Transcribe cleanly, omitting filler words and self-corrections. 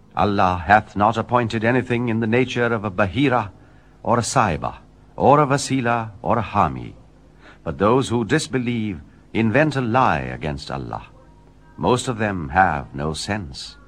Allah hath not appointed anything in the nature of a Bahira, or a Saiba, or a Wasila, or a Hami. But those who disbelieve invent a lie against Allah. Most of them have no sense.